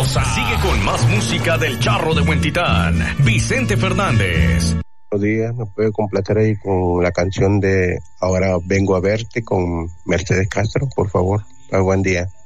sabrosa. Sigue con más música del Charro de Huentitán, Vicente Fernández. Buenos días, me puede complacer ahí con la canción de Ahora Vengo a Verte con Mercedes Castro, por favor. Buen día.